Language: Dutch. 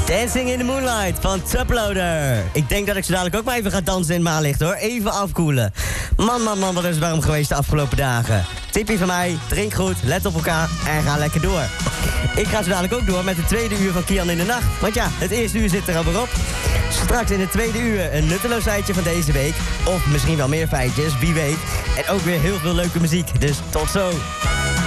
Dancing in the Moonlight van Tuploader. Ik denk dat ik zo dadelijk ook maar even ga dansen in het maanlicht hoor. Even afkoelen. Man, wat is het warm geweest de afgelopen dagen. Tipje van mij, drink goed, let op elkaar en ga lekker door. Ik ga zo dadelijk ook door met het tweede uur van Kian in de Nacht. Want ja, het eerste uur zit er alweer op. Straks in het tweede uur een nutteloos feitje van deze week. Of misschien wel meer feitjes, wie weet. En ook weer heel veel leuke muziek, dus tot zo.